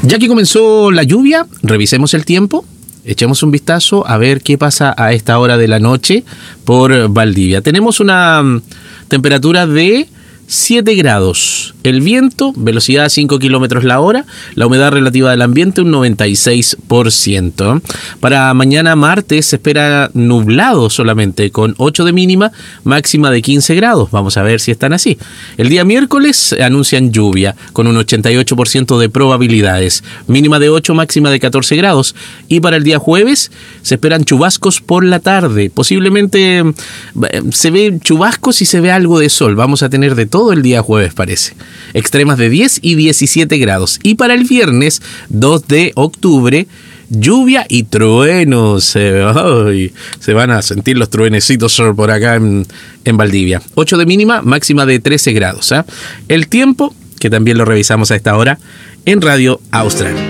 Ya que comenzó la lluvia, revisemos el tiempo. Echemos un vistazo a ver qué pasa a esta hora de la noche por Valdivia. Tenemos una temperatura de 7 grados. El viento, velocidad 5 kilómetros la hora. La humedad relativa del ambiente, un 96%. Para mañana martes se espera nublado solamente, con 8 de mínima, máxima de 15 grados. Vamos a ver si están así. El día miércoles anuncian lluvia, con un 88% de probabilidades. Mínima de 8, máxima de 14 grados. Y para el día jueves se esperan chubascos por la tarde. Posiblemente se ve chubascos y se ve algo de sol. Vamos a tener de todo el día jueves, parece. Extremas de 10 y 17 grados. Y para el viernes 2 de octubre, lluvia y truenos. Se van a sentir los truenecitos por acá en Valdivia. 8 de mínima, máxima de 13 grados. El tiempo, que también lo revisamos a esta hora en Radio Austral.